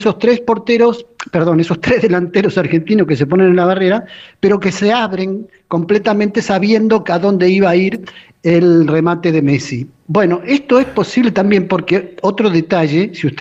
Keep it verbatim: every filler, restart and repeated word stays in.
esos tres porteros, perdón, esos tres delanteros argentinos que se ponen en la barrera, pero que se abren completamente sabiendo a dónde iba a ir el remate de Messi. Bueno, esto es posible también porque otro detalle, si usted